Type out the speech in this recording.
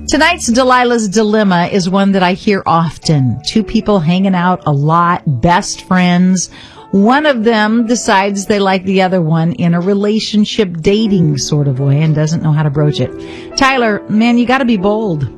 Tonight's Delilah's Dilemma is one that I hear often. Two people hanging out a lot, best friends. One of them decides they like the other one in a relationship dating sort of way and doesn't know how to broach it. Tyler, man, you got to be bold.